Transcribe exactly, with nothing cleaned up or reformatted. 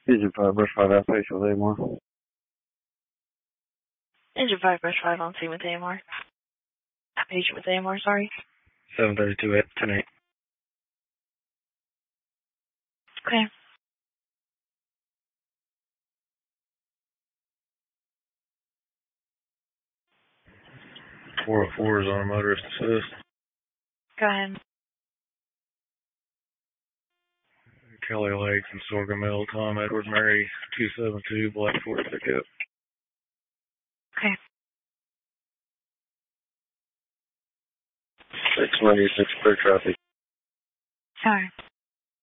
Engine five, brush five, outpatient with A M R. Engine five, brush five on scene with A M R. Patient with A M R, sorry. seven thirty-two at ten eight. Okay. four oh four is on a motorist assist. Go ahead. Kelly Lake and Sorghum Mill, Tom Edward Mary, two seven two, Black Ford pickup. Okay. six one eight six, clear traffic. Alright.